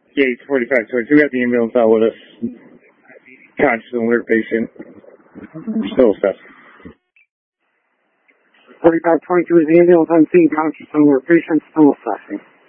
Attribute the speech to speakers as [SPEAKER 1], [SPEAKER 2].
[SPEAKER 1] Yeah, it's 4522. We got the ambulance out with us. Conscious and alert patient. Still assessing.
[SPEAKER 2] 4522 is the ambulance on scene. Conscious and alert patient. Still assessing.